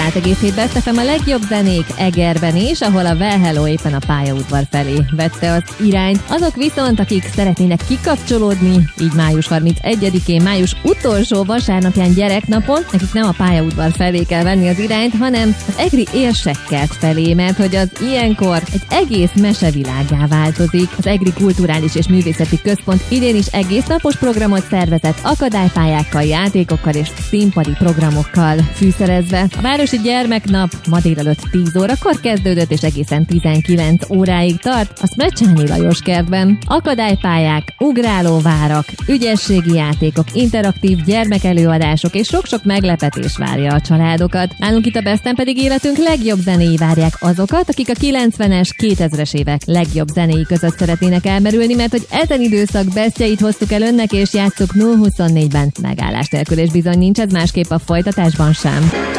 át egész hétben FM a legjobb zenék Egerben is, ahol a Well Hello éppen a pályaudvar felé vette az irányt. Azok viszont, akik szeretnének kikapcsolódni, így május 31-én, május utolsó vasárnapján gyereknapon, nekik nem a pályaudvar felé kell venni az irányt, hanem az egri érsekkert felé, mert hogy az ilyenkor egy egész mesevilággá változik. Az Egri Kulturális és Művészeti Központ idén is egész napos programot szervezett akadálypályákkal, játékokkal és színpadi programokkal fűszerezve. A Városi Gyermeknap ma délelőtt 10 órakor kezdődött és egészen 19 óráig tart a Szmecsányi Lajos kertben. Akadálypályák, ugrálóvárak, ügyességi játékok, interaktív gyermekelőadások és sok-sok meglepetés várja a családokat. Nálunk itt a Besten pedig életünk legjobb zenéi várják azokat, akik a 90-es, 2000-es évek legjobb zenéi között szeretnének elmerülni, mert hogy ezen időszak bestjeit hoztuk el önnek és játsszuk 0-24-ben megállás nélkül, és bizony nincs ez másképp a folytatásban sem.